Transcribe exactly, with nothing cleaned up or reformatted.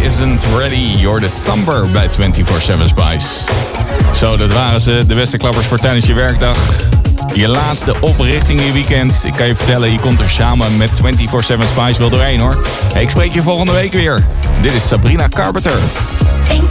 Isn't Ready. You're the Somber bij vierentwintig zeven Spice. Zo, dat waren ze. De beste klappers voor tijdens je werkdag. Je laatste op richting je weekend. Ik kan je vertellen, je komt er samen met vierentwintig zeven Spice wel doorheen hoor. Hey, ik spreek je volgende week weer. Dit is Sabrina Carpenter.